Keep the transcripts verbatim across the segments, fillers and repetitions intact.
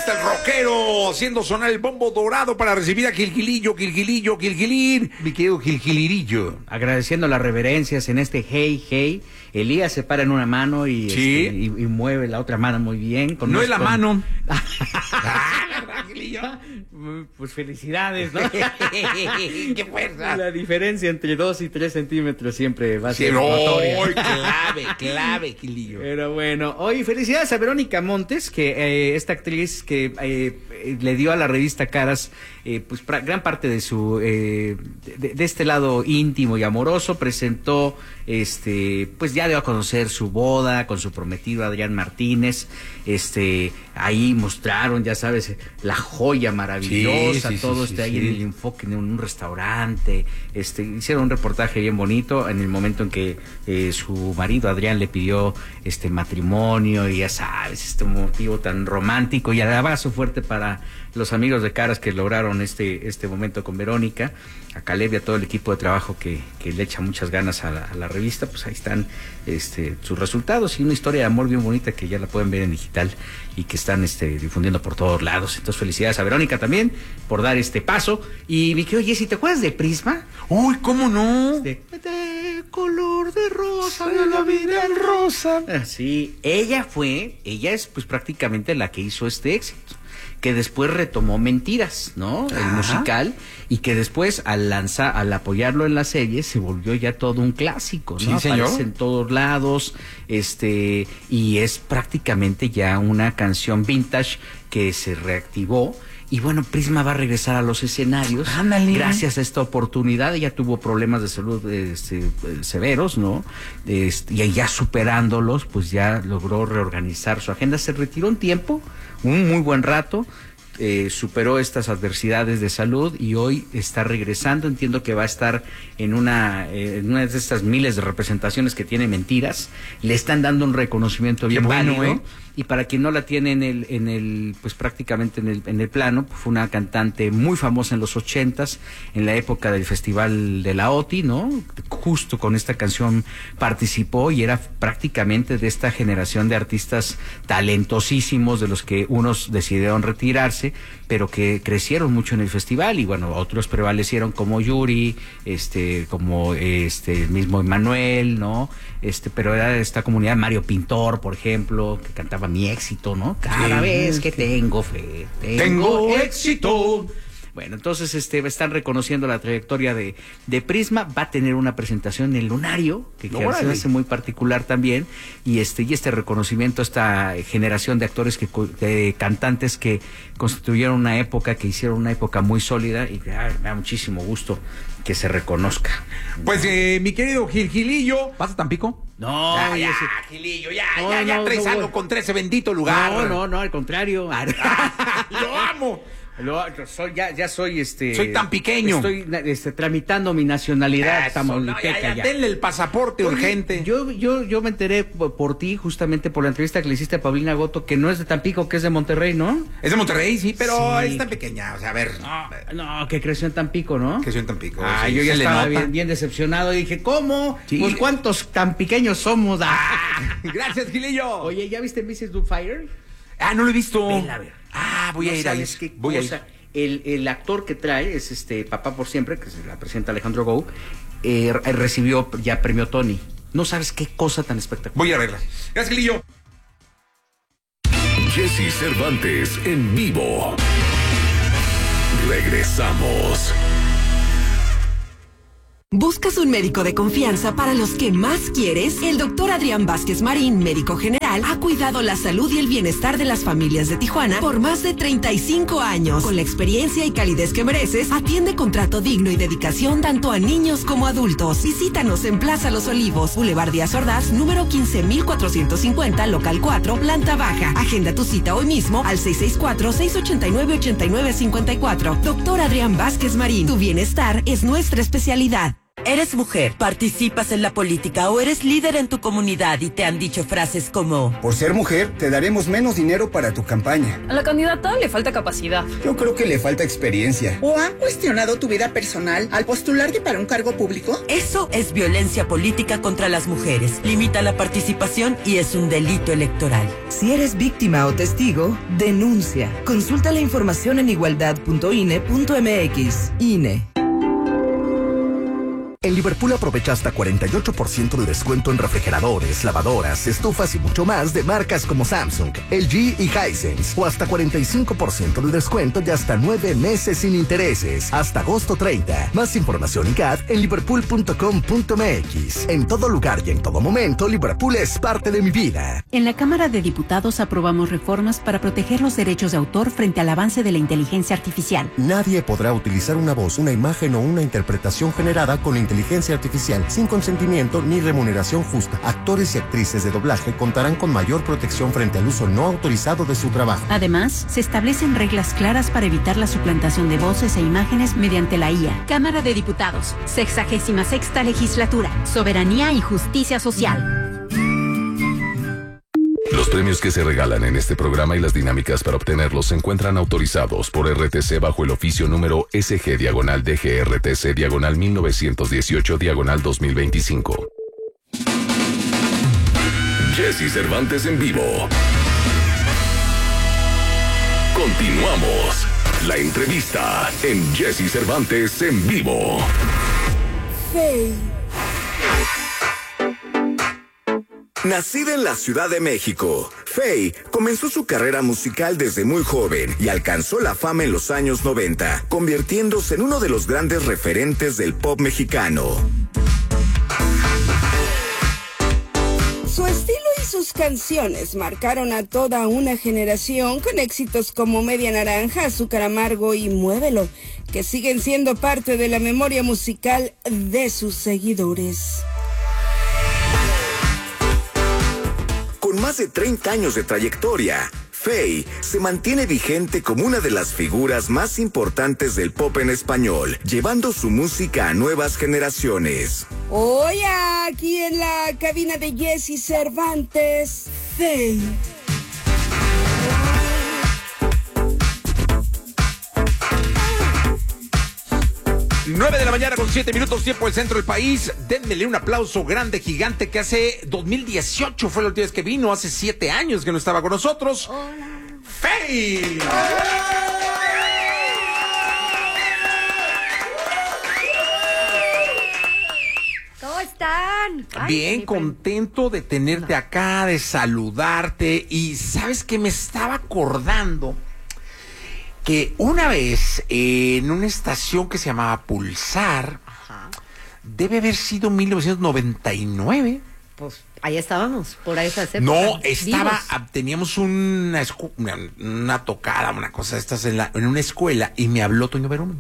está el rockero haciendo sonar el bombo dorado para recibir a Gilgilillo, Gilgilillo, Gilgilir, mi querido Gilgilirillo. Agradeciendo las reverencias en este hey, hey. Elías se para en una mano y, ¿Sí? este, y, y mueve la otra mano muy bien. Con no es la con... mano. Ah, ¿verdad, Gilillo? Pues felicidades, ¿no? ¡Qué fuerza! La diferencia entre dos y tres centímetros siempre va a Sí, ser no, notoria. clave, clave, Gilillo. Pero bueno, hoy felicidades a Verónica Montes, que eh, esta actriz que eh, le dio a la revista Caras eh, pues pra, gran parte de su eh, de, de este lado íntimo y amoroso. Presentó este pues ya dio a conocer su boda con su prometido Adrián Martínez. Este ahí mostraron, ya sabes, la joya maravillosa, sí, sí, todo sí, este sí, ahí sí. en el enfoque en un restaurante. Este hicieron un reportaje bien bonito en el momento en que eh, su marido Adrián le pidió este matrimonio, y ya sabes, este motivo tan romántico, y el abrazo fuerte para los amigos de Caras que lograron este este momento con Verónica, a Caleb y a todo el equipo de trabajo que, que le echa muchas ganas a la, a la revista. Pues ahí están este sus resultados y una historia de amor bien bonita que ya la pueden ver en digital y que están este difundiendo por todos lados. Entonces felicidades a Verónica también por dar este paso. Y mi querido Jessy, ¿te acuerdas de Prisma? Uy, ¿cómo no? De, de color de rosa, de la vida en rosa. Ah, sí, ella fue, ella es pues prácticamente la que hizo este éxito, que después retomó Mentiras, ¿no? El Ajá. musical, y que después al lanzar, al apoyarlo en la serie, se volvió ya todo un clásico, ¿no? Sí, señor. Aparece en todos lados, este, y es prácticamente ya una canción vintage que se reactivó. Y bueno, Prisma va a regresar a los escenarios. Ándale. Gracias a esta oportunidad. Ella tuvo problemas de salud este, severos, ¿no? Este, y ya superándolos, pues ya logró reorganizar su agenda. Se retiró un tiempo, un muy buen rato, eh, superó estas adversidades de salud y hoy está regresando. Entiendo que va a estar en una, eh, en una de estas miles de representaciones que tiene Mentiras. Le están dando un reconocimiento bien Qué bueno, válido. ¿eh? Y para quien no la tiene en el, en el, pues prácticamente en el, en el plano, pues fue una cantante muy famosa en los ochentas, en la época del Festival de la O T I, ¿no? Justo con esta canción participó y era prácticamente de esta generación de artistas talentosísimos, de los que unos decidieron retirarse, pero que crecieron mucho en el festival, y bueno, otros prevalecieron como Yuri, este, como este, el mismo Emanuel, ¿no? Este, pero era de esta comunidad, Mario Pintor, por ejemplo, que cantaba Mi Éxito, ¿no? Cada Sí, vez que tengo fe, tengo, Tengo éxito. Bueno, entonces este están reconociendo la trayectoria de, de Prisma. Va a tener una presentación en el Lunario, que, que se hace muy particular también, y este y este reconocimiento a esta generación de actores, que de cantantes que constituyeron una época, que hicieron una época muy sólida, y ah, me da muchísimo gusto que se reconozca. Pues eh, mi querido Gilgilillo, ¿vas a Tampico? No, ya, ya, ese... Gilillo, ya, no, ya, ya no, traes no, algo voy. contra ese bendito lugar. No, no, no, al contrario. Lo amo. Lo, soy, ya, ya soy este. Soy tan pequeño. Estoy este, tramitando mi nacionalidad tamaulipeca. No, ya, ya, ya. denle el pasaporte Oye, urgente. Yo, yo, yo me enteré por, por ti, justamente por la entrevista que le hiciste a Paulina Goto, que no es de Tampico, que es de Monterrey, ¿no? Es de Monterrey, sí, pero Sí. es tan pequeña. O sea, a ver. No, no, que creció en Tampico, ¿no? Creció en Tampico. Ah, sí, yo ya se le estaba nota. bien, bien decepcionado y dije, ¿cómo? Sí. Pues ¿cuántos tan pequeños somos? Ah. Gracias, Gilillo. Oye, ¿ya viste missus Doubtfire? Ah, no lo he visto. Vela a ver. Ah, voy No a ir ahí. sabes qué Voy a cosa. ir. El, el actor que trae es este Papá por Siempre, que se la presenta Alejandro Gou, eh, recibió ya premio Tony. No sabes qué cosa tan espectacular. Voy a verla. Gracias, Gilillo. Jessy Cervantes en vivo. Regresamos. ¿Buscas un médico de confianza para los que más quieres? El doctor Adrián Vázquez Marín, médico general, ha cuidado la salud y el bienestar de las familias de Tijuana por más de treinta y cinco años. Con la experiencia y calidez que mereces, atiende con trato digno y dedicación tanto a niños como adultos. Visítanos en Plaza Los Olivos, Boulevard Díaz Ordaz, número quince mil cuatrocientos cincuenta, local cuatro, planta baja. Agenda tu cita hoy mismo al seis seis cuatro, seis ocho nueve, ocho nueve cinco cuatro. Doctor Adrián Vázquez Marín, tu bienestar es nuestra especialidad. Eres mujer, participas en la política o eres líder en tu comunidad y te han dicho frases como: por ser mujer, te daremos menos dinero para tu campaña. A la candidata le falta capacidad. Yo creo que le falta experiencia. ¿O han cuestionado tu vida personal al postularte para un cargo público? Eso es violencia política contra las mujeres. Limita la participación y es un delito electoral. Si eres víctima o testigo, denuncia. Consulta la información en igualdad punto ine punto mx. I N E. En Liverpool aprovecha hasta cuarenta y ocho por ciento de descuento en refrigeradores, lavadoras, estufas y mucho más de marcas como Samsung, L G y Hisense. O hasta cuarenta y cinco por ciento de descuento y hasta nueve meses sin intereses. Hasta agosto treinta. Más información y C A D en liverpool punto com punto mx. En todo lugar y en todo momento, Liverpool es parte de mi vida. En la Cámara de Diputados aprobamos reformas para proteger los derechos de autor frente al avance de la inteligencia artificial. Nadie podrá utilizar una voz, una imagen o una interpretación generada con inteligencia inteligencia artificial sin consentimiento ni remuneración justa. Actores y actrices de doblaje contarán con mayor protección frente al uso no autorizado de su trabajo. Además, se establecen reglas claras para evitar la suplantación de voces e imágenes mediante la I A. Cámara de Diputados, sexagésima sexta legislatura, soberanía y justicia social. Los premios que se regalan en este programa y las dinámicas para obtenerlos se encuentran autorizados por R T C bajo el oficio número S G diagonal D G R T C diagonal mil novecientos dieciocho diagonal dos mil veinticinco. Jesse Cervantes en vivo. Continuamos. La entrevista en Jesse Cervantes en vivo. Faye. Nacida en la Ciudad de México, Faye comenzó su carrera musical desde muy joven y alcanzó la fama en los años noventa, convirtiéndose en uno de los grandes referentes del pop mexicano. Su estilo y sus canciones marcaron a toda una generación con éxitos como Media Naranja, Azúcar Amargo y Muévelo, que siguen siendo parte de la memoria musical de sus seguidores. Con más de treinta años de trayectoria, Faye se mantiene vigente como una de las figuras más importantes del pop en español, llevando su música a nuevas generaciones. Hoy aquí en la cabina de Jesse Cervantes, Faye. nueve de la mañana con siete minutos, tiempo del centro del país. Denmele un aplauso grande, gigante, que hace dos mil dieciocho fue la última vez que vino, hace siete años que no estaba con nosotros. Hola. Faye. ¿Cómo están? Ay, bien contento de tenerte acá, de saludarte. Y ¿sabes qué? Me estaba acordando que una vez eh, en una estación que se llamaba Pulsar, ajá, debe haber sido mil novecientos noventa y nueve. Pues ahí estábamos, por ahí épocas. No, estaba, vivos. Teníamos una, una, una tocada, una cosa de estas en, la, en una escuela, y me habló Toño Berumen.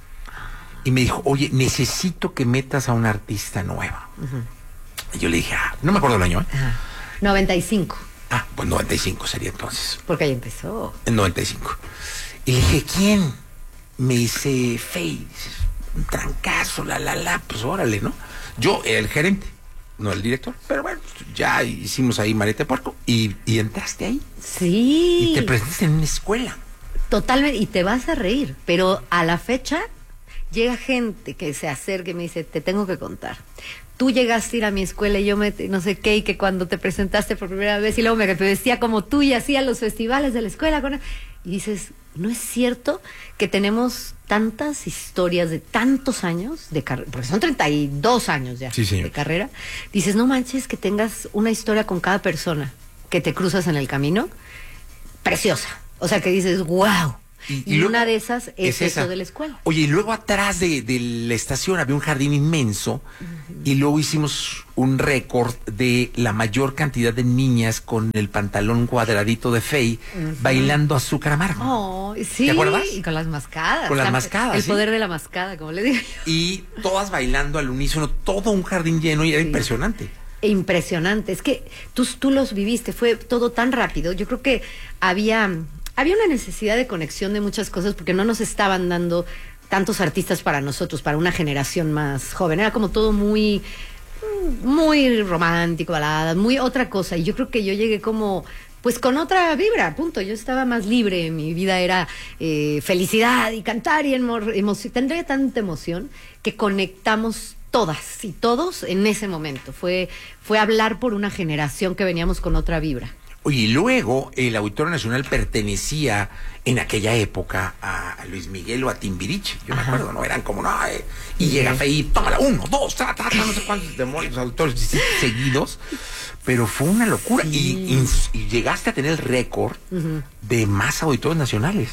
Y me dijo, oye, necesito que metas a una artista nueva. Uh-huh. Y yo le dije, ah, no me acuerdo el año, ¿eh? Ajá. noventa y cinco. Ah, pues noventa y cinco sería entonces. Porque ahí empezó. En noventa y cinco. Y le dije, ¿quién? Me dice, Faye, un trancazo, la, la, la, pues órale, ¿no? Yo era el gerente, no el director, pero bueno, ya hicimos ahí Marete Puerco y, y entraste ahí. Sí. Y te presentaste en una escuela. Totalmente, y te vas a reír, pero a la fecha llega gente que se acerca y me dice, te tengo que contar. Tú llegaste a ir a mi escuela y yo me, no sé qué, y que cuando te presentaste por primera vez y luego me vestía como tú y hacía los festivales de la escuela. Con... Y dices, ¿no es cierto que tenemos tantas historias de tantos años de carrera? Porque son treinta y dos años ya, sí, de carrera. Dices, no manches que tengas una historia con cada persona que te cruzas en el camino. Preciosa. O sea, que dices, wow. Y, y, y luego, una de esas es, es eso de la escuela. Oye, y luego atrás de, de la estación había un jardín inmenso, uh-huh, y luego hicimos un récord de la mayor cantidad de niñas con el pantalón cuadradito de Faye, uh-huh, bailando Azúcar Amargo. Oh, sí, ¿te acuerdas? Y con las mascadas. Con las mascadas, El ¿sí? poder de la mascada, como le digo yo. Y todas bailando al unísono, todo un jardín lleno, y era sí, impresionante. Impresionante. Es que tú, tú los viviste, fue todo tan rápido. Yo creo que había... Había una necesidad de conexión de muchas cosas porque no nos estaban dando tantos artistas para nosotros, para una generación más joven. Era como todo muy, muy romántico, baladas, muy otra cosa. Y yo creo que yo llegué como... pues con otra vibra, punto. Yo estaba más libre, mi vida era eh, felicidad y cantar y emoción. Tendría tanta emoción que conectamos todas y todos en ese momento. Fue, fue hablar por una generación que veníamos con otra vibra. Oye, y luego el Auditorio Nacional pertenecía en aquella época a Luis Miguel o a Timbiriche, yo Ajá. me acuerdo, ¿no? Eran como, no, eh, y sí. llega Fey, tómala, uno, dos, tra, tra, tra, no sé cuántos demonios auditorios seguidos, pero fue una locura. Sí. Y, y, y llegaste a tener el récord uh-huh. de más auditorios nacionales.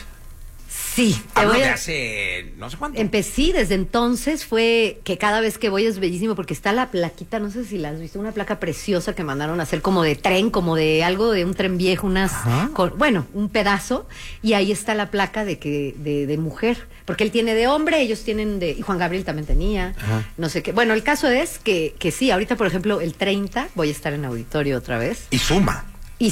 Sí, te Hablo voy a... de hace no sé cuánto. Empecé desde entonces, fue que cada vez que voy es bellísimo porque está la plaquita, no sé si la has visto, una placa preciosa que mandaron a hacer como de tren, como de algo de un tren viejo, unas, con, bueno, un pedazo, y ahí está la placa de que de, de mujer, porque él tiene de hombre, ellos tienen de, y Juan Gabriel también tenía, Ajá. no sé qué. Bueno, el caso es que, que sí, ahorita por ejemplo el treinta voy a estar en auditorio otra vez. Y suma. Y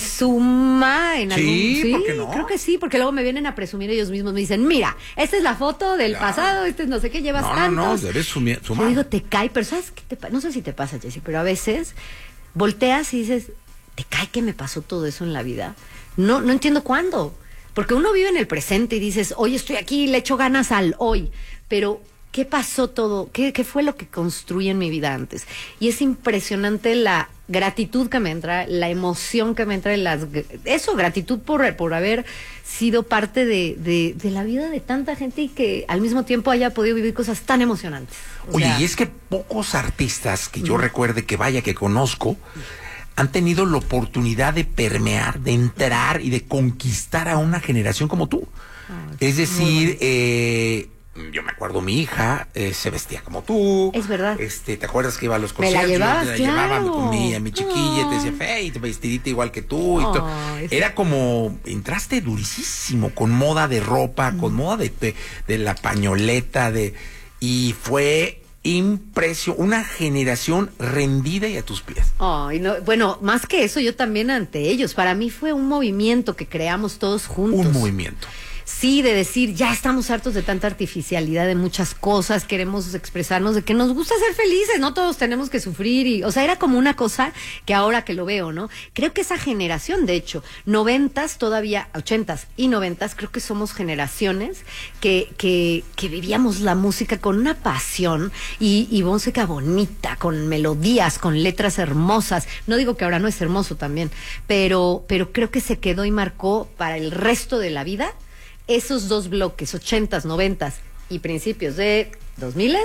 suma en algún... Sí, sí, ¿por qué no? Creo que sí, porque luego me vienen a presumir ellos mismos, me dicen, mira, esta es la foto del claro. pasado, este es no sé qué, llevas no, tantos. No, no, debes sumir, sumar. Yo digo, te cae, pero ¿sabes qué te pasa? No sé si te pasa, Jessy, pero a veces volteas y dices, ¿te cae que me pasó todo eso en la vida? No, no entiendo cuándo, porque uno vive en el presente y dices, hoy estoy aquí, le echo ganas al hoy, pero... ¿qué pasó todo? ¿Qué, ¿Qué fue lo que construí en mi vida antes? Y es impresionante la gratitud que me entra, la emoción que me entra, las, eso, gratitud por, por haber sido parte de, de, de la vida de tanta gente y que al mismo tiempo haya podido vivir cosas tan emocionantes. O Oye, sea, y es que pocos artistas que yo uh-huh. recuerde, que vaya, que conozco, han tenido la oportunidad de permear, de entrar y de conquistar a una generación como tú. Oh, es decir, eh... yo me acuerdo, mi hija eh, se vestía como tú. Es verdad. Este, ¿te acuerdas que iba a los conciertos? Me la llevabas, yo la claro. llevaba con mi, a mi chiquilla, oh. te decía, Fey, te vestidita igual que tú. Y oh, es... Era como, entraste durísimo, con moda de ropa, mm. con moda de, de, de la pañoleta, de y fue impresionante, una generación rendida y a tus pies. Oh, y no, bueno, más que eso, yo también ante ellos. Para mí fue un movimiento que creamos todos juntos. Un movimiento. Sí, de decir, ya estamos hartos de tanta artificialidad de muchas cosas, queremos expresarnos de que nos gusta ser felices, no todos tenemos que sufrir, y, o sea, era como una cosa que ahora que lo veo, ¿no? Creo que esa generación, de hecho, noventas todavía, ochentas y noventas, creo que somos generaciones que, que, que vivíamos la música con una pasión y, y música bonita, con melodías, con letras hermosas. No digo que ahora no es hermoso también, pero, pero creo que se quedó y marcó para el resto de la vida. Esos dos bloques, ochentas, noventas y principios de dos miles,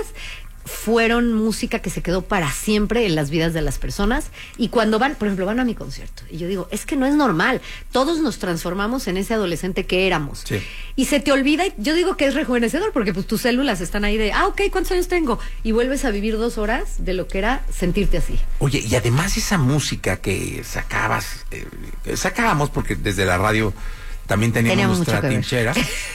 fueron música que se quedó para siempre en las vidas de las personas. Y cuando van, por ejemplo, van a mi concierto, y yo digo, es que no es normal, todos nos transformamos en ese adolescente que éramos. Sí. Y se te olvida, y yo digo que es rejuvenecedor, porque pues tus células están ahí de, ah, ok, ¿cuántos años tengo? Y vuelves a vivir dos horas de lo que era sentirte así. Oye, y además esa música que sacabas, eh, sacábamos, porque desde la radio... también teníamos, teníamos nuestra trinchera,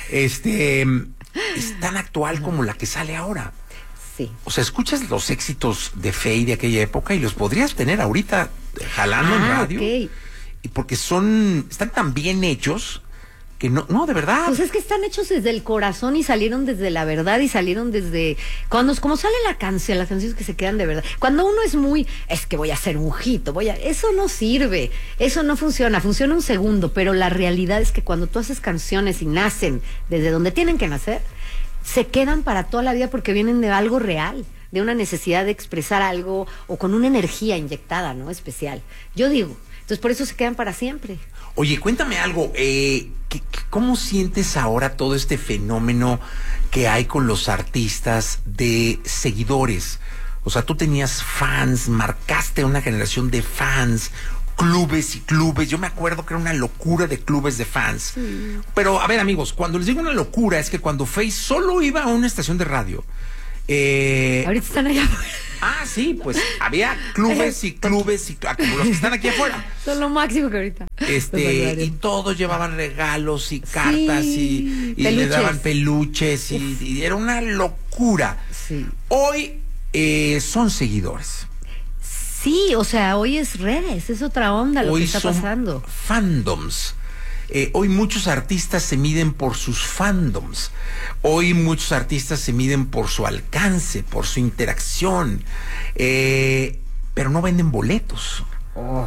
este, es tan actual como la que sale ahora. Sí. O sea, escuchas los éxitos de Fey de aquella época y los podrías tener ahorita jalando ah, en radio. Okay. Y porque son, están tan bien hechos que no, no, de verdad. Pues es que están hechos desde el corazón y salieron desde la verdad y salieron desde cuando, como sale la canción, las canciones que se quedan de verdad. Cuando uno es muy, es que voy a hacer un hit, voy a, eso no sirve, eso no funciona, funciona un segundo, pero la realidad es que cuando tú haces canciones y nacen desde donde tienen que nacer, se quedan para toda la vida porque vienen de algo real, de una necesidad de expresar algo o con una energía inyectada, ¿no? Especial. Yo digo, entonces por eso se quedan para siempre. Oye, cuéntame algo, eh, ¿qué, qué, ¿cómo sientes ahora todo este fenómeno que hay con los artistas de seguidores? O sea, tú tenías fans, marcaste una generación de fans, clubes y clubes. Yo me acuerdo que era una locura de clubes de fans. Sí. Pero, a ver, amigos, cuando les digo una locura es que cuando Fey solo iba a una estación de radio. Eh, Ahorita están allá afuera. Ah, sí, pues había clubes y clubes y como los que están aquí afuera. Son lo máximo que ahorita. Este, y todos llevaban regalos y cartas, sí, y, y le daban peluches y, y era una locura. Sí. Hoy eh, son seguidores. Sí, o sea, hoy es redes, es otra onda lo hoy que está son pasando. Fandoms. Eh, hoy muchos artistas se miden por sus fandoms. Hoy muchos artistas se miden por su alcance, por su interacción. Eh, pero no venden boletos. Oh.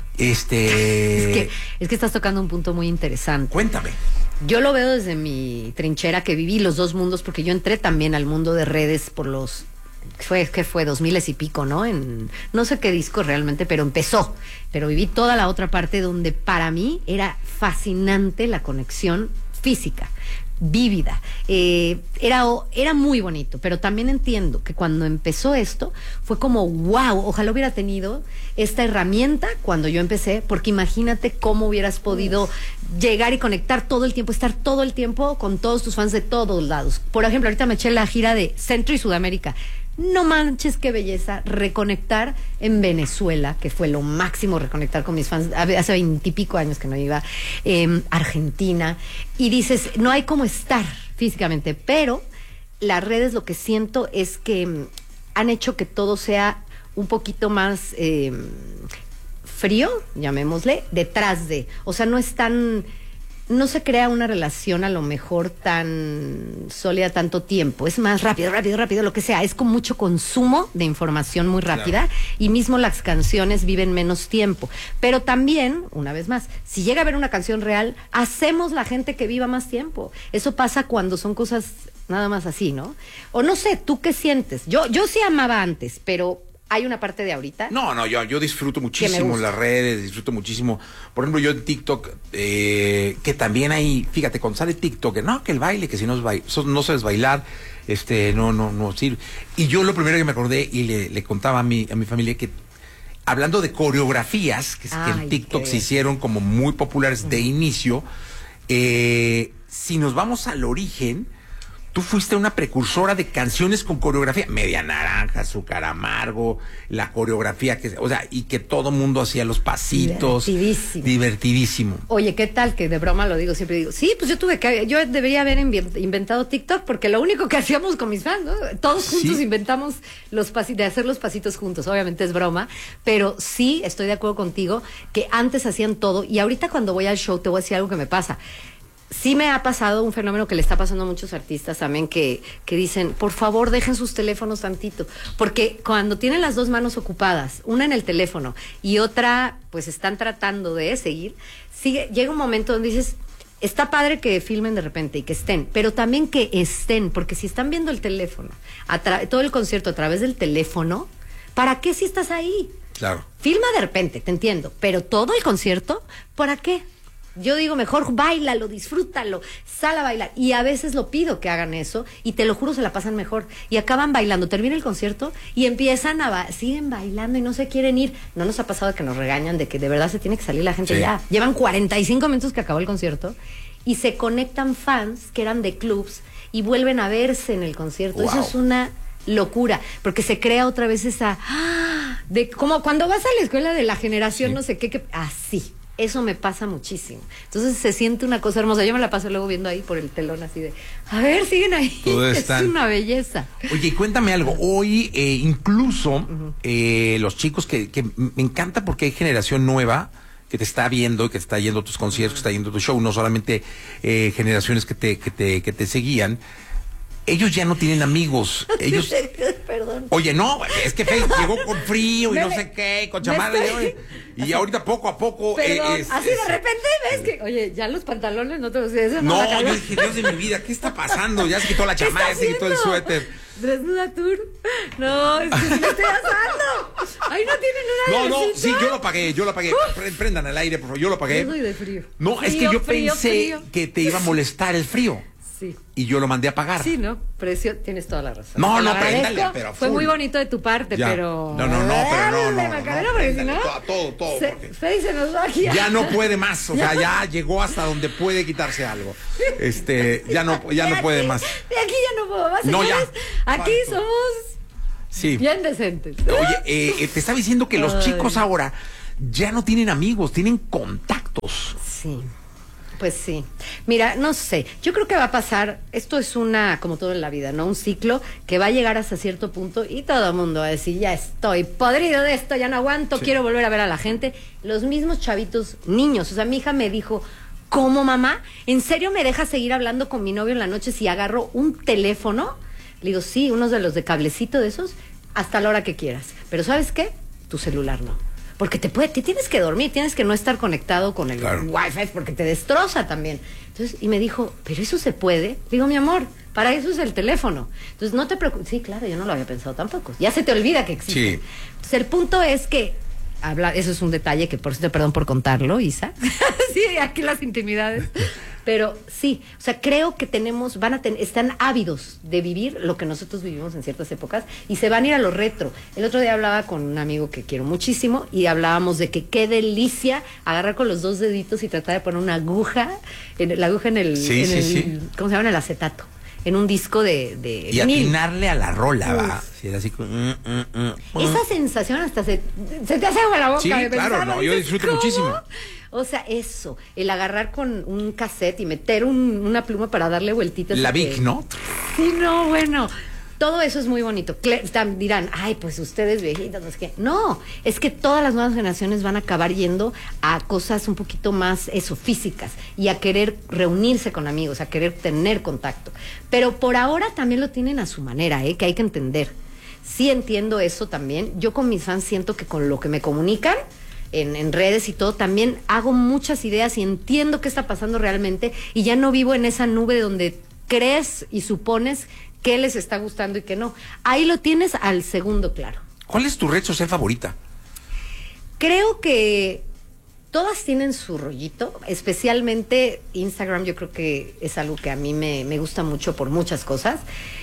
Este... Es que, es que estás tocando un punto muy interesante. Cuéntame. Yo lo veo desde mi trinchera, que viví los dos mundos, porque yo entré también al mundo de redes por los... Fue que fue dos miles y pico, ¿no? En no sé qué disco realmente, pero empezó. Pero viví toda la otra parte donde para mí era fascinante la conexión física, vívida. Eh, era, era muy bonito, pero también entiendo que cuando empezó esto fue como wow, ojalá hubiera tenido esta herramienta cuando yo empecé, porque imagínate cómo hubieras podido llegar y conectar todo el tiempo, estar todo el tiempo con todos tus fans de todos lados. Por ejemplo, ahorita me eché la gira de Centro y Sudamérica. No manches, qué belleza reconectar en Venezuela, que fue lo máximo, reconectar con mis fans. Hace veintipico años que no iba. eh, Argentina, y dices, no hay cómo estar físicamente, pero las redes, lo que siento es que mm, han hecho que todo sea un poquito más eh, frío, llamémosle, detrás de, o sea, no es tan... No se crea una relación a lo mejor tan sólida tanto tiempo. Es más rápido, rápido, rápido, lo que sea. Es con mucho consumo de información muy rápida, claro. Y mismo las canciones viven menos tiempo. Pero también, una vez más, si llega a haber una canción real, hacemos la gente que viva más tiempo. Eso pasa cuando son cosas nada más así, ¿no? O no sé, ¿tú qué sientes? Yo, yo sí amaba antes, pero... ¿Hay una parte de ahorita? No, no, yo, yo disfruto muchísimo las redes, disfruto muchísimo. Por ejemplo, yo en TikTok, eh, que también hay, fíjate, cuando sale TikTok, no, que el baile, que si no, es baile, no sabes bailar, este, no, no, no sirve. Y yo lo primero que me acordé y le, le contaba a mi, a mi familia que, hablando de coreografías, que, Ay, que en TikTok qué... se hicieron como muy populares uh-huh. de inicio, eh, si nos vamos al origen, tú fuiste una precursora de canciones con coreografía, Media Naranja, Azúcar Amargo, la coreografía que, o sea, y que todo mundo hacía los pasitos. Divertidísimo. Divertidísimo. Oye, ¿qué tal? Que de broma lo digo, siempre digo, sí, pues yo tuve que, yo debería haber inventado TikTok, porque lo único que hacíamos con mis fans, ¿no? Todos juntos ¿Sí? inventamos los pasitos, de hacer los pasitos juntos, obviamente es broma, pero sí estoy de acuerdo contigo que antes hacían todo, y ahorita cuando voy al show te voy a decir algo que me pasa. Sí me ha pasado un fenómeno que le está pasando a muchos artistas también, que, que dicen, por favor, dejen sus teléfonos tantito, porque cuando tienen las dos manos ocupadas, una en el teléfono y otra, pues están tratando de seguir, sigue, llega un momento donde dices, está padre que filmen de repente y que estén, pero también que estén, porque si están viendo el teléfono, a tra- todo el concierto a través del teléfono, ¿para qué si estás ahí? Claro. Filma de repente, te entiendo, pero todo el concierto, ¿para qué? Yo digo, mejor báilalo, disfrútalo, sal a bailar. Y a veces lo pido que hagan eso, y te lo juro, se la pasan mejor. Y acaban bailando, termina el concierto y empiezan a, ba- siguen bailando y no se quieren ir. No nos ha pasado que nos regañan de que de verdad se tiene que salir la gente sí. ya. Llevan cuarenta y cinco minutos que acabó el concierto y se conectan fans que eran de clubs y vuelven a verse en el concierto. Wow. Eso es una locura, porque se crea otra vez esa... ¡ah! De como cuando vas a la escuela de la generación, sí. no sé qué, que así. Eso me pasa muchísimo. Entonces se siente una cosa hermosa. Yo me la paso luego viendo ahí por el telón así de, a ver, siguen ahí. Es una belleza. Oye, cuéntame algo. Hoy eh, incluso uh-huh. eh, los chicos que, que me encanta, porque hay generación nueva que te está viendo, que te está yendo a tus conciertos, uh-huh. que está yendo a tu show, no solamente eh, generaciones que te, que te, que te seguían. Ellos ya no tienen amigos. Ellos. Perdón. Oye, no, es que Faye llegó con frío y me, no sé qué, con chamarra. Estoy... Y ahorita poco a poco. Perdón, eh, es, así es, de repente ves que, oye, ya los pantalones no te los eso No, no yo dije, Dios de mi vida, ¿qué está pasando? Ya se quitó la chamarra, ya se quitó el suéter. Desnuda Tour. No, es que sí me estoy asando. Ahí no tienen una. No, no, sí, yo lo pagué, yo lo pagué. Uf. Prendan al aire, por favor, yo lo pagué. Yo soy de frío. No, frío, es que yo frío, pensé frío. que te iba a molestar el frío. Sí. Y yo lo mandé a pagar. Sí, ¿no? Precio, tienes toda la razón. No, no, préndale, pero fue muy bonito de tu parte, ya. pero... No, no, no, pero no, no, Macarena, no, porque si no... Todo, todo, todo. Se, porque Fede se nos va aquí. Ya no puede más, o sea, ya llegó hasta donde puede quitarse algo. Este, ya no, ya no puede más. De aquí ya no puedo más, no, señores. Ya. Aquí ¿Cuánto? somos sí. bien decentes. Oye, eh, te estaba diciendo que los Ay. chicos ahora ya no tienen amigos, tienen contactos. Sí. Pues sí. Mira, no sé, yo creo que va a pasar, esto es una, como todo en la vida, ¿no? Un ciclo que va a llegar hasta cierto punto y todo el mundo va a decir, ya estoy podrido de esto, ya no aguanto, sí. quiero volver a ver a la gente. Los mismos chavitos, niños, o sea, mi hija me dijo, ¿cómo, mamá? ¿En serio me dejas seguir hablando con mi novio en la noche si agarro un teléfono? Le digo, sí, unos de los de cablecito de esos, hasta la hora que quieras. Pero ¿sabes qué? Tu celular no. Porque te puede, te tienes que dormir, tienes que no estar conectado con el claro. Wi-Fi porque te destroza también. Entonces, y me dijo, ¿pero eso se puede? Digo, mi amor, para eso es el teléfono. Entonces, no te preocupes. Sí, claro, yo no lo había pensado tampoco. Ya se te olvida que existe. Sí. Entonces, el punto es que, habla, eso es un detalle que por cierto, perdón por contarlo, Isa. Sí, aquí las intimidades. Pero sí, o sea, creo que tenemos, van a ten, están ávidos de vivir lo que nosotros vivimos en ciertas épocas y se van a ir a lo retro. El otro día hablaba con un amigo que quiero muchísimo y hablábamos de que qué delicia agarrar con los dos deditos y tratar de poner una aguja, en, la aguja en el, sí, en sí, el sí. ¿cómo se llama? En el acetato, en un disco de... de y atinarle a la rola, Uf. va. Si era así como... Mm, mm, mm. Esa sensación hasta se, se te hace agua la boca. Sí, de claro, pensar, no, yo disfruto ¿cómo? muchísimo. O sea, eso, el agarrar con un cassette y meter un, una pluma para darle vueltitas. La Vic, que... ¿no? Sí, no, bueno, todo eso es muy bonito. Cle dirán, ay, pues ustedes viejitas, no sé qué. No, es que todas las nuevas generaciones van a acabar yendo a cosas un poquito más, eso, físicas, y a querer reunirse con amigos, a querer tener contacto. Pero por ahora también lo tienen a su manera, ¿eh? Que hay que entender. Sí entiendo eso también. Yo con mis fans siento que con lo que me comunican, En, en redes y todo, también hago muchas ideas y entiendo qué está pasando realmente y ya no vivo en esa nube donde crees y supones qué les está gustando y qué no. Ahí lo tienes al segundo claro. ¿Cuál es tu red social favorita? Creo que todas tienen su rollito, especialmente Instagram. Yo creo que es algo que a mí me, me gusta mucho por muchas cosas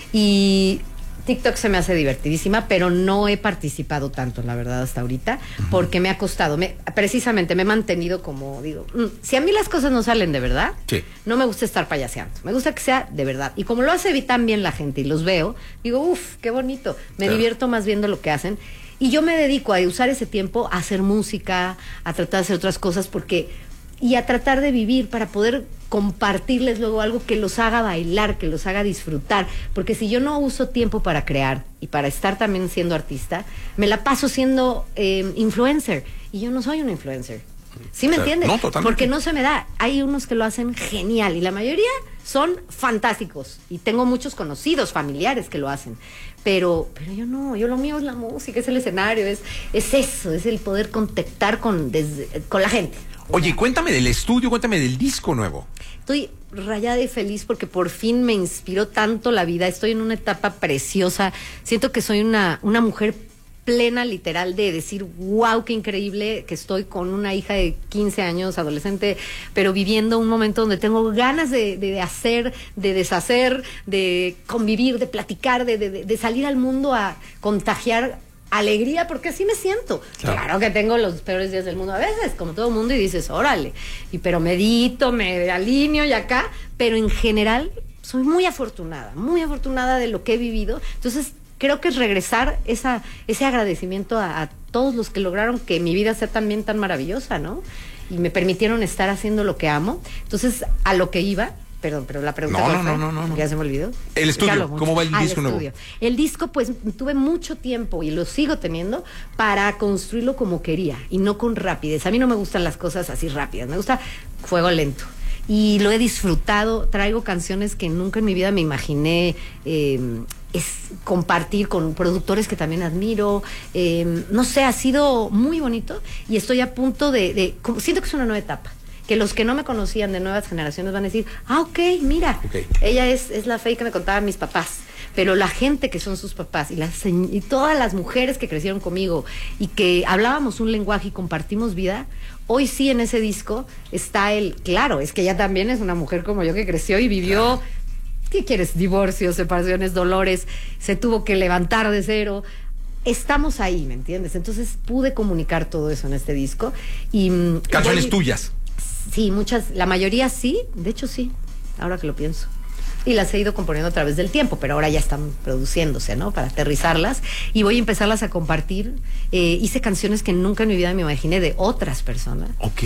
y TikTok se me hace divertidísima, pero no he participado tanto, la verdad, hasta ahorita, uh-huh. porque me ha costado, me, precisamente me he mantenido como, digo, mm, si a mí las cosas no salen de verdad, sí. no me gusta estar payaseando, me gusta que sea de verdad, y como lo hace tan bien la gente y los veo, digo, uff, qué bonito, me claro. divierto más viendo lo que hacen, y yo me dedico a usar ese tiempo a hacer música, a tratar de hacer otras cosas, porque, y a tratar de vivir para poder compartirles luego algo que los haga bailar, que los haga disfrutar, porque si yo no uso tiempo para crear y para estar también siendo artista, me la paso siendo eh, influencer, y yo no soy una influencer. ¿Sí me o sea, entiendes? No, totalmente. Porque no se me da. Hay unos que lo hacen genial y la mayoría son fantásticos y tengo muchos conocidos, familiares que lo hacen, pero pero yo no, yo lo mío es la música, es el escenario, es es eso, es el poder contactar con, desde, con la gente. Oye, cuéntame del estudio, cuéntame del disco nuevo. Estoy rayada y feliz porque por fin me inspiró tanto la vida. Estoy en una etapa preciosa. Siento que soy una, una mujer plena, literal, de decir, wow, qué increíble que estoy con una hija de quince años, adolescente, pero viviendo un momento donde tengo ganas de, de, de hacer, de deshacer, de convivir, de platicar, de, de, de salir al mundo a contagiar alegría, porque así me siento. Claro. Claro que tengo los peores días del mundo a veces, como todo mundo, y dices, órale, y pero medito, me alineo y acá, pero en general soy muy afortunada, muy afortunada de lo que he vivido. Entonces creo que es regresar esa, ese agradecimiento a, a todos los que lograron que mi vida sea también tan maravillosa, ¿no? Y me permitieron estar haciendo lo que amo. Entonces, a lo que iba... Perdón, pero la pregunta... No, no, no, no, no. Ya se me olvidó. El estudio, ¿cómo va el ah, disco el nuevo? Estudio. El disco, pues, tuve mucho tiempo, y lo sigo teniendo, para construirlo como quería, y no con rapidez. A mí no me gustan las cosas así rápidas, me gusta fuego lento. Y lo he disfrutado, traigo canciones que nunca en mi vida me imaginé eh, es compartir con productores que también admiro. Eh, no sé, ha sido muy bonito, y estoy a punto de... de siento que es una nueva etapa. Que los que no me conocían de nuevas generaciones van a decir, ah, ok, mira, okay. ella es, es la Fey que me contaban mis papás, pero la gente que son sus papás y, las, y todas las mujeres que crecieron conmigo y que hablábamos un lenguaje y compartimos vida, hoy sí en ese disco está el, claro, es que ella también es una mujer como yo que creció y vivió, claro. ¿Qué quieres? Divorcios, separaciones, dolores, se tuvo que levantar de cero. Estamos ahí, ¿me entiendes? Entonces pude comunicar todo eso en este disco. Y canciones y, tuyas. Sí, muchas, la mayoría sí, de hecho sí, ahora que lo pienso. Y las he ido componiendo a través del tiempo, pero ahora ya están produciéndose, ¿no? Para aterrizarlas. Y voy a empezarlas a compartir. Eh, hice canciones que nunca en mi vida me imaginé de otras personas. Ok.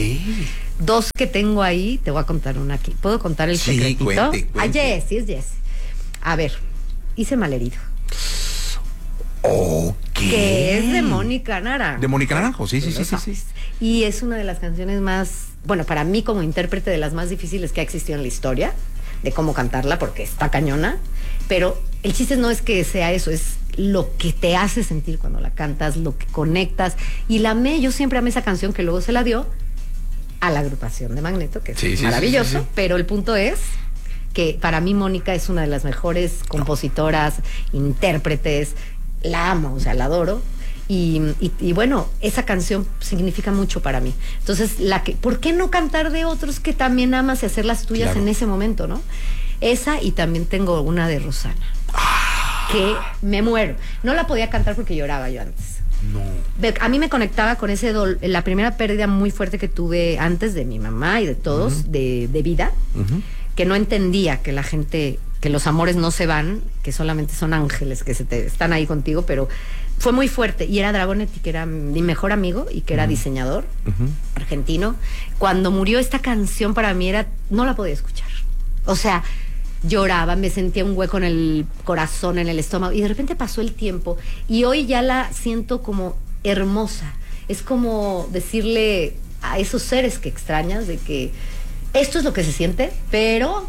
Dos que tengo ahí, te voy a contar una aquí. ¿Puedo contar el sí, secretito? Cuente, cuente. Ah, Jessy, es Jessy. A ver, hice Malherido. Ok. ¿Qué? Que es de Mónica Naranjo. De Mónica Naranjo, sí, sí, sí, sí, sí. Y es una de las canciones más, bueno, para mí como intérprete, de las más difíciles que ha existido en la historia, de cómo cantarla, porque está cañona. Pero el chiste no es que sea eso, es lo que te hace sentir cuando la cantas, lo que conectas. Y la amé, yo siempre amé esa canción, que luego se la dio a la agrupación de Magneto, que es sí, sí, maravilloso, sí, sí, sí. Pero el punto es que para mí Mónica es una de las mejores compositoras, intérpretes, la amo, o sea, la adoro. Y, y, y bueno, esa canción significa mucho para mí. Entonces, la que, ¿por qué no cantar de otros que también amas y hacer las tuyas claro. en ese momento, no? Esa, y también tengo una de Rosana, ah. que me muero. No la podía cantar porque lloraba yo antes. No. A mí me conectaba con ese dolor, la primera pérdida muy fuerte que tuve antes de mi mamá y de todos, uh-huh. de, de vida, uh-huh. que no entendía que la gente, que los amores no se van, que solamente son ángeles que se te, están ahí contigo, pero fue muy fuerte. Y era Dragonetti, que era mi mejor amigo y que era uh-huh. diseñador uh-huh. argentino. Cuando murió, esta canción para mí era, no la podía escuchar. O sea, lloraba, me sentía un hueco en el corazón, en el estómago, y de repente pasó el tiempo y hoy ya la siento como hermosa. Es como decirle a esos seres que extrañas de que esto es lo que se siente, pero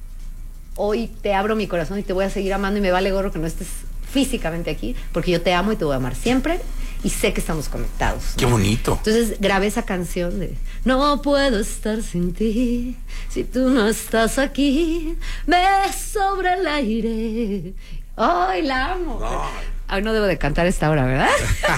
hoy te abro mi corazón y te voy a seguir amando, y me vale gorro que no estés físicamente aquí, porque yo te amo y te voy a amar siempre, y sé que estamos conectados, ¿no? ¡Qué bonito! Entonces grabé esa canción de no puedo estar sin ti, si tú no estás aquí, me sobra el aire. ¡Ay, la amo! No. Ay, no debo de cantar a esta hora, ¿verdad?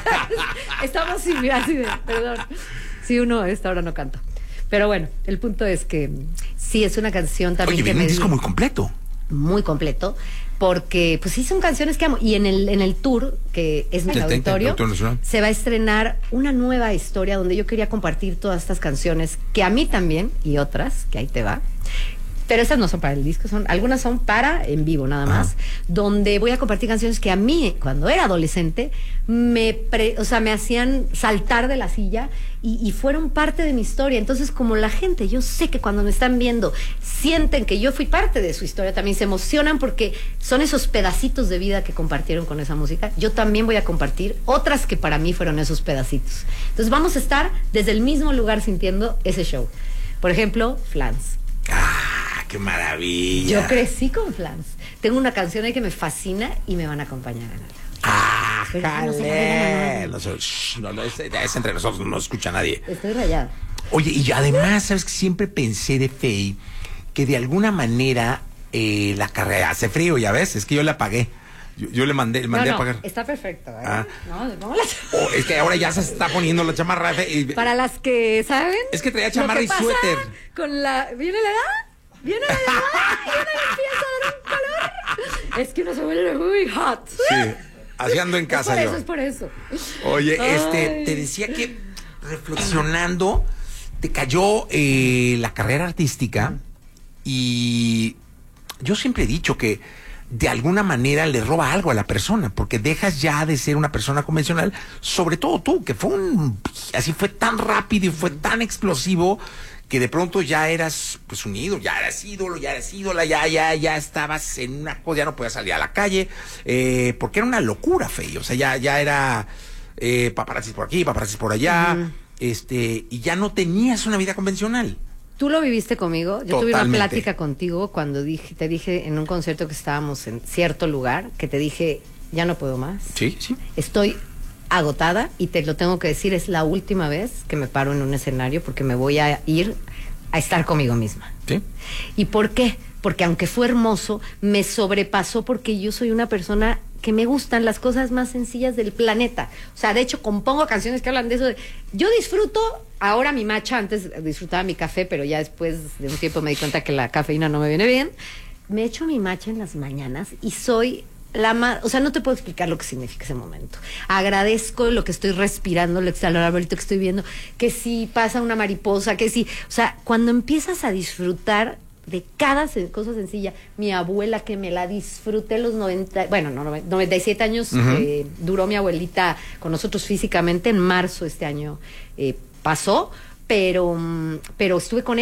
Estamos sin mirar, así de, perdón. Si uno a esta hora no canta. Pero bueno, el punto es que sí, es una canción también. Oye, que viene me un disco dio, muy completo. Muy completo. Porque, pues sí, son canciones que amo. Y en el, en el tour, que es mi auditorio, se va a estrenar una nueva historia donde yo quería compartir todas estas canciones, que a mí también, y otras, que ahí te va. Pero esas no son para el disco, son, algunas son para en vivo nada más, ajá. donde voy a compartir canciones que a mí, cuando era adolescente, me pre, o sea, me hacían saltar de la silla y, y fueron parte de mi historia. Entonces, como la gente, yo sé que cuando me están viendo, sienten que yo fui parte de su historia, también se emocionan porque son esos pedacitos de vida que compartieron con esa música. Yo también voy a compartir otras que para mí fueron esos pedacitos. Entonces, vamos a estar desde el mismo lugar sintiendo ese show. Por ejemplo, Flans. ¡Ah, qué maravilla! Yo crecí con Flans. Tengo una canción ahí que me fascina y me van a acompañar en ella. ¡Ah, jale! No, no, no, es, es entre nosotros, no escucha a nadie. Estoy rayada. Oye, y además, ¿sabes que siempre pensé de Fey que de alguna manera eh, la carrera hace frío, ya ves? Es que yo la apagué. Yo, yo le mandé, le mandé no, no, a pagar. Está perfecto, ¿eh? Ah. No, le pongo la oh, es que ahora ya se está poniendo la chamarra. Y... Para las que saben. Es que traía chamarra y suéter. Con la. ¿Viene la edad? ¿Viene la edad? Y uno le empieza a dar un calor. Es que uno se vuelve muy hot. Sí, así ando en casa. Es por yo. eso, es por eso. Oye, Ay. este, te decía que reflexionando, te cayó eh, la carrera artística y yo siempre he dicho que de alguna manera le roba algo a la persona, porque dejas ya de ser una persona convencional, sobre todo tú, que fue un, así fue tan rápido y fue tan explosivo, que de pronto ya eras pues un ídolo, ya eras ídolo, ya eras ídola, ya, ya, ya estabas en una cosa, ya no podías salir a la calle, eh, porque era una locura, Fey, o sea, ya, ya era eh, paparazzis por aquí, paparazzis por allá, uh-huh. este, y ya no tenías una vida convencional. Tú lo viviste conmigo. Yo Totalmente. tuve una plática contigo cuando dije, te dije en un concierto que estábamos en cierto lugar, que te dije, ya no puedo más. Sí, sí. Estoy agotada y te lo tengo que decir, es la última vez que me paro en un escenario porque me voy a ir a estar conmigo misma. Sí. ¿Y por qué? Porque aunque fue hermoso, me sobrepasó porque yo soy una persona que me gustan las cosas más sencillas del planeta. O sea, de hecho, compongo canciones que hablan de eso. De, yo disfruto, ahora mi matcha, antes disfrutaba mi café, pero ya después de un tiempo me di cuenta que la cafeína no me viene bien. Me echo mi matcha en las mañanas y soy la más... O sea, no te puedo explicar lo que significa ese momento. Agradezco lo que estoy respirando, lo que está, el arbolito que estoy viendo, que si pasa una mariposa, que si... O sea, cuando empiezas a disfrutar de cada cosa sencilla, mi abuela que me la disfruté los noventa, bueno, no, noventa y siete años, uh-huh. eh, duró mi abuelita con nosotros físicamente, en marzo este año eh, pasó, pero, pero estuve con ella.